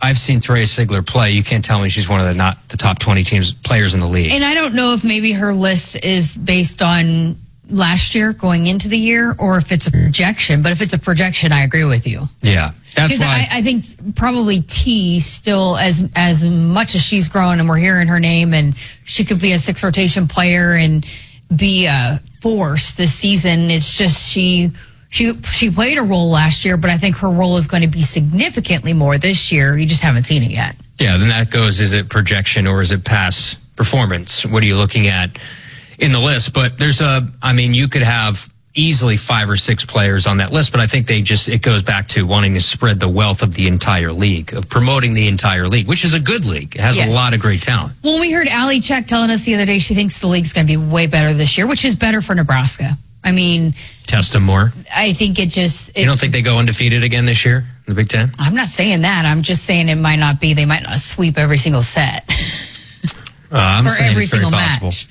I've seen Terea Sigler play. You can't tell me she's one of not the top 20 players in the league. And I don't know if maybe her list is based on last year going into the year or if it's a projection. But if it's a projection, I agree with you. Yeah. That's why I think probably T still, as much as she's grown and we're hearing her name, and she could be a 6 rotation player and be a force this season. It's just she played a role last year, but I think her role is going to be significantly more this year. You just haven't seen it yet. Yeah, then that goes, is it projection or is it past performance? What are you looking at in the list? But you could have easily 5 or 6 players on that list, but I think it goes back to wanting to spread the wealth of the entire league, of promoting the entire league, which is a good league. It has a lot of great talent. Well, we heard Allie Check telling us the other day she thinks the league's going to be way better this year, which is better for Nebraska. I mean, test them more. I think you don't think they go undefeated again this year in the Big Ten? I'm not saying that. I'm just saying it might not be. They might not sweep every single set. I'm saying every it's very single possible. Match.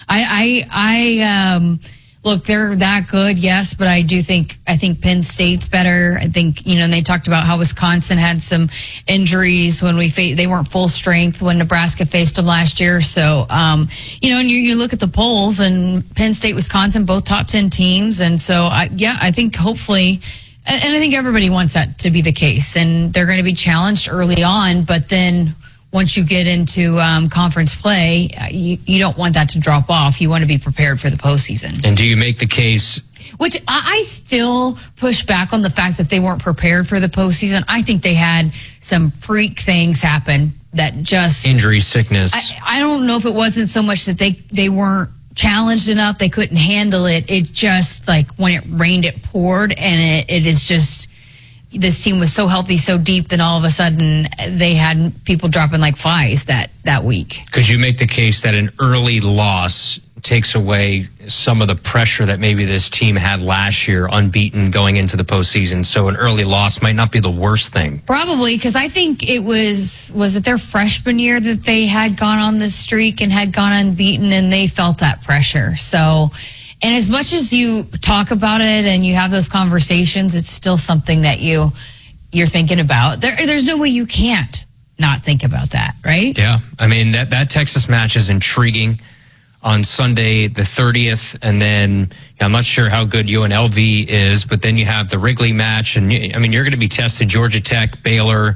Look, they're that good, yes, but I think Penn State's better. I think, and they talked about how Wisconsin had some injuries when they weren't full strength when Nebraska faced them last year. So, and you look at the polls and Penn State, Wisconsin, both top 10 teams. And so, I think hopefully, and I think everybody wants that to be the case. And they're going to be challenged early on, but then once you get into conference play, you don't want that to drop off. You want to be prepared for the postseason. And do you make the case? Which I still push back on the fact that they weren't prepared for the postseason. I think they had some freak things happen that just... Injury, sickness. I don't know if it wasn't so much that they weren't challenged enough, they couldn't handle it. It just, when it rained, it poured, and it is just... This team was so healthy, so deep, then all of a sudden they had people dropping like flies that week. Could you make the case that an early loss takes away some of the pressure that maybe this team had last year, unbeaten going into the postseason? So an early loss might not be the worst thing. Probably, because I think it was it their freshman year that they had gone on this streak and had gone unbeaten, and they felt that pressure. So... And as much as you talk about it and you have those conversations, it's still something that you're thinking about. There's no way you can't not think about that, right? Yeah. I mean, that Texas match is intriguing on Sunday the 30th. And then I'm not sure how good UNLV is, but then you have the Wrigley match. And you're going to be tested, Georgia Tech, Baylor,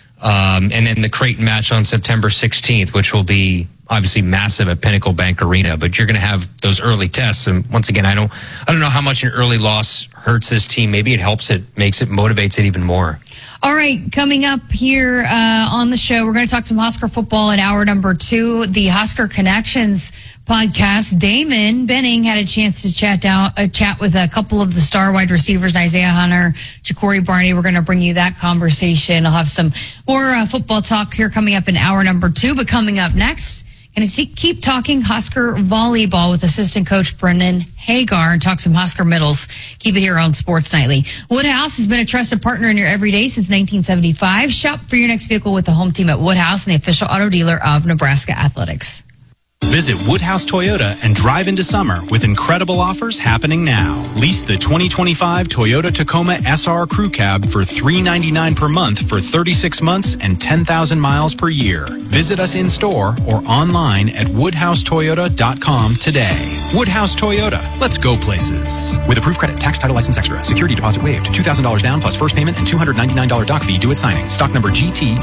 and then the Creighton match on September 16th, which will be obviously massive at Pinnacle Bank Arena, but you're going to have those early tests. And once again, I don't know how much an early loss hurts this team. Maybe it helps it, motivates it even more. All right, coming up here on the show, we're going to talk some Husker football in hour number 2. The Husker Connections podcast. Damon Benning had a chance to chat with a couple of the star wide receivers, Isaiah Hunter, Ja'Cory Barney. We're going to bring you that conversation. I'll have some more football talk here coming up in hour number 2. But coming up next, going to keep talking Husker volleyball with assistant coach Brendan Hagar and talk some Husker middles. Keep it here on Sports Nightly. Woodhouse has been a trusted partner in your everyday since 1975. Shop for your next vehicle with the home team at Woodhouse and the official auto dealer of Nebraska Athletics. Visit Woodhouse Toyota and drive into summer with incredible offers happening now. Lease the 2025 Toyota Tacoma SR Crew Cab for $399 per month for 36 months and 10,000 miles per year. Visit us in store or online at woodhousetoyota.com today. Woodhouse Toyota. Let's go places. With approved credit, tax, title, license extra. Security deposit waived. $2,000 down plus first payment and $299 doc fee due at signing. Stock number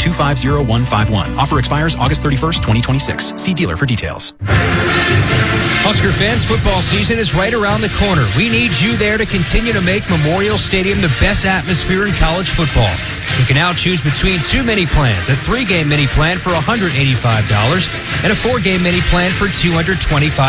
GT250151. Offer expires August 31st, 2026. See dealer for details. Husker fans, football season is right around the corner. We need you there to continue to make Memorial Stadium the best atmosphere in college football. You can now choose between 2 mini plans, a 3-game mini plan for $185 and a 4-game mini plan for $225.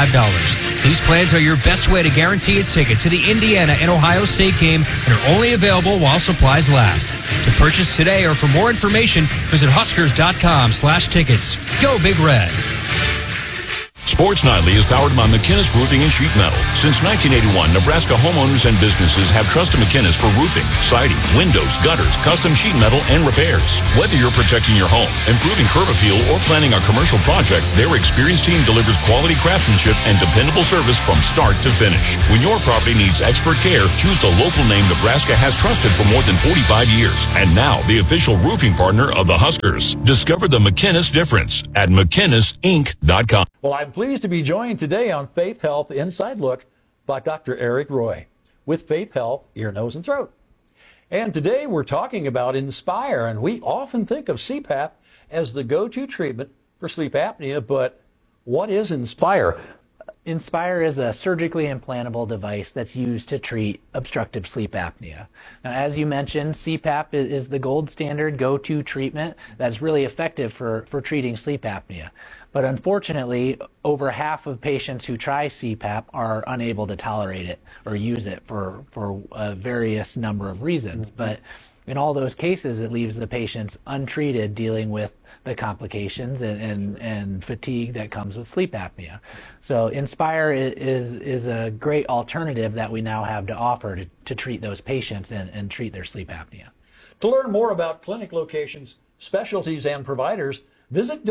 These plans are your best way to guarantee a ticket to the Indiana and Ohio State game and are only available while supplies last. To purchase today or for more information, visit huskers.com/tickets. Go Big Red. Sports Nightly is powered by McInnes Roofing and Sheet Metal. Since 1981, Nebraska homeowners and businesses have trusted McInnes for roofing, siding, windows, gutters, custom sheet metal, and repairs. Whether you're protecting your home, improving curb appeal, or planning a commercial project, their experienced team delivers quality craftsmanship and dependable service from start to finish. When your property needs expert care, choose the local name Nebraska has trusted for more than 45 years. And now, the official roofing partner of the Huskers. Discover the McInnes difference at McInnesInc.com. Well, I'm pleased to be joined today on Faith Health Inside Look by Dr. Eric Roy with Faith Health Ear, Nose, and Throat. And today we're talking about Inspire, and we often think of CPAP as the go-to treatment for sleep apnea, but what is Inspire? Inspire is a surgically implantable device that's used to treat obstructive sleep apnea. Now, as you mentioned, CPAP is the gold standard go-to treatment that's really effective for treating sleep apnea. But unfortunately, over half of patients who try CPAP are unable to tolerate it or use it for a various number of reasons. But in all those cases, it leaves the patients untreated, dealing with the complications and fatigue that comes with sleep apnea. So Inspire is a great alternative that we now have to offer to treat those patients and treat their sleep apnea. To learn more about clinic locations, specialties, and providers, visit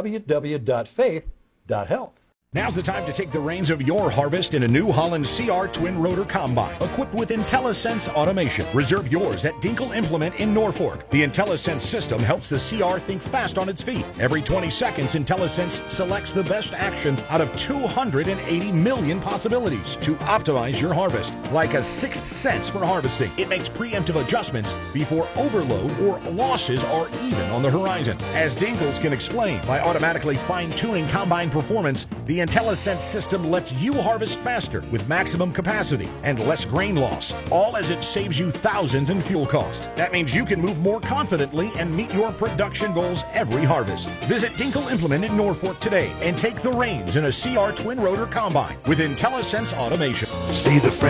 www.faith.health. Now's the time to take the reins of your harvest in a New Holland CR Twin Rotor Combine, equipped with IntelliSense automation. Reserve yours at Dinkle Implement in Norfolk. The IntelliSense system helps the CR think fast on its feet. Every 20 seconds, IntelliSense selects the best action out of 280 million possibilities to optimize your harvest. Like a sixth sense for harvesting, it makes preemptive adjustments before overload or losses are even on the horizon. As Dinkles can explain, by automatically fine-tuning combine performance, the IntelliSense system lets you harvest faster with maximum capacity and less grain loss, all as it saves you thousands in fuel cost. That means you can move more confidently and meet your production goals every harvest. Visit Dinkle Implement in Norfolk today and take the reins in a CR Twin Rotor Combine with IntelliSense automation. See the